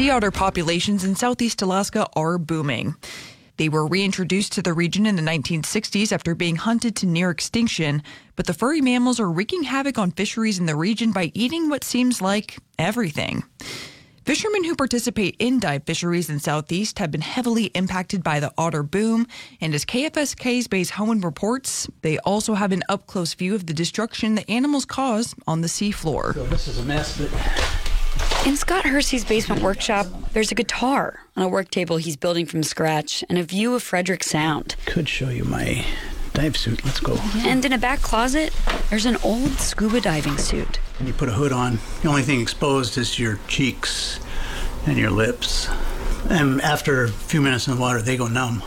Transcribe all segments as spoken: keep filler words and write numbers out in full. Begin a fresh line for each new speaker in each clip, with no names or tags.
Sea otter populations in southeast Alaska are booming. They were reintroduced to the region in the nineteen sixties after being hunted to near extinction, but the furry mammals are wreaking havoc on fisheries in the region by eating what seems like everything. Fishermen who participate in dive fisheries in Southeast have been heavily impacted by the otter boom, and as K F S K's Baze Hohen reports, they also have an up-close view of the destruction the animals cause on the seafloor.
So this is a mess, but...
In Scott Hersey's basement workshop, there's a guitar on a work table he's building from scratch and a view of Frederick Sound.
Could show you my dive suit. Let's go.
And in a back closet, there's an old scuba diving suit.
And you put a hood on. The only thing exposed is your cheeks and your lips. And after a few minutes in the water, they go numb.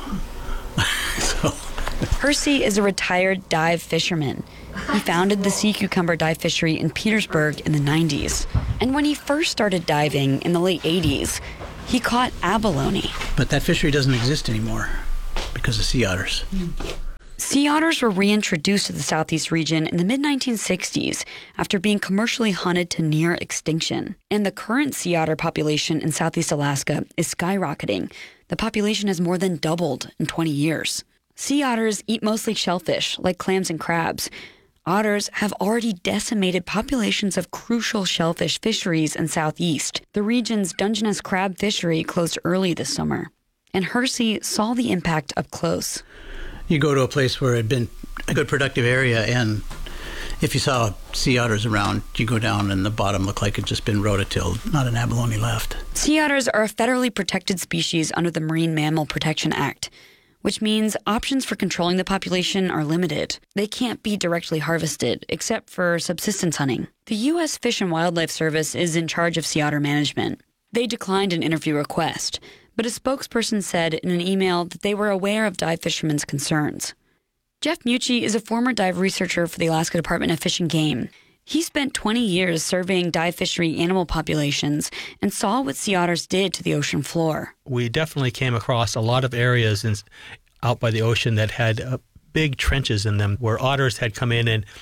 so...
Hersey is a retired dive fisherman. He founded the sea cucumber dive fishery in Petersburg in the nineties. And when he first started diving in the late eighties, he caught abalone.
But that fishery doesn't exist anymore because of sea otters.
Sea otters were reintroduced to the Southeast region in the mid nineteen sixties after being commercially hunted to near extinction. And the current sea otter population in Southeast Alaska is skyrocketing. The population has more than doubled in twenty years. Sea otters eat mostly shellfish, like clams and crabs. Otters have already decimated populations of crucial shellfish fisheries in Southeast. The region's Dungeness crab fishery closed early this summer, and Hersey saw the impact up close.
You go to a place where it had been a good productive area, and if you saw sea otters around, you go down and the bottom looked like it had just been rototilled, not an abalone left.
Sea otters are a federally protected species under the Marine Mammal Protection Act, which means options for controlling the population are limited. They can't be directly harvested, except for subsistence hunting. The U S Fish and Wildlife Service is in charge of sea otter management. They declined an interview request, but a spokesperson said in an email that they were aware of dive fishermen's concerns. Jeff Mucci is a former dive researcher for the Alaska Department of Fish and Game. He spent twenty years surveying dive fishery animal populations and saw what sea otters did to the ocean floor.
We definitely came across a lot of areas in, out by the ocean that had uh, big trenches in them where otters had come in and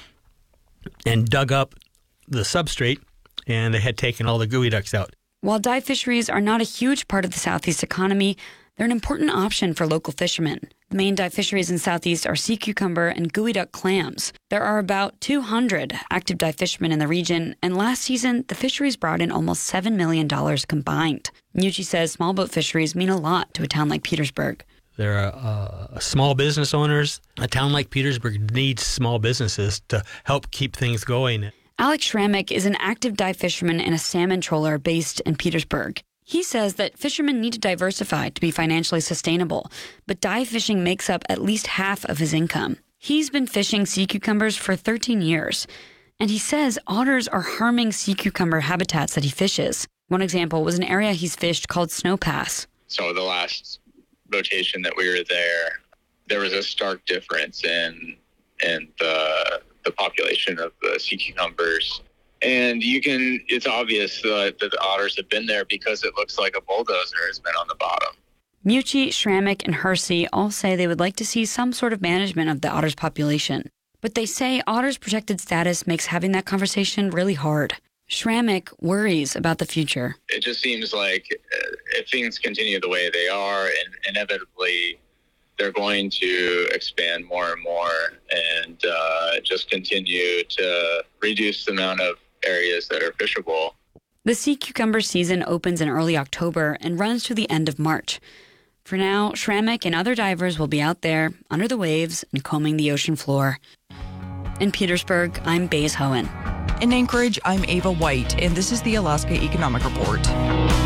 and dug up the substrate, and they had taken all the geoducks out.
While dive fisheries are not a huge part of the Southeast economy, they're an important option for local fishermen. The main dive fisheries in Southeast are sea cucumber and geoduck clams. There are about two hundred active dive fishermen in the region, and last season, the fisheries brought in almost seven million dollars combined. Mucci says small boat fisheries mean a lot to a town like Petersburg.
There are uh, small business owners. A town like Petersburg needs small businesses to help keep things going.
Alex Schrammick is an active dive fisherman and a salmon troller based in Petersburg. He says that fishermen need to diversify to be financially sustainable, but dive fishing makes up at least half of his income. He's been fishing sea cucumbers for thirteen years, and he says otters are harming sea cucumber habitats that he fishes. One example was an area he's fished called Snow Pass.
So the last rotation that we were there, there was a stark difference in in the the population of the sea cucumbers. And you can, it's obvious that the otters have been there because it looks like a bulldozer has been on the bottom.
Mucci, Schrammick, and Hersey all say they would like to see some sort of management of the otter's population. But they say otters' protected status makes having that conversation really hard. Schrammick worries about the future.
It just seems like if things continue the way they are, and inevitably they're going to expand more and more and uh, just continue to reduce the amount of areas that are fishable.
The sea cucumber season opens in early October and runs to the end of March. For now, Schrammick and other divers will be out there under the waves and combing the ocean floor. In Petersburg, I'm Baze Hohen.
In Anchorage, I'm Ava White, and this is the Alaska Economic Report.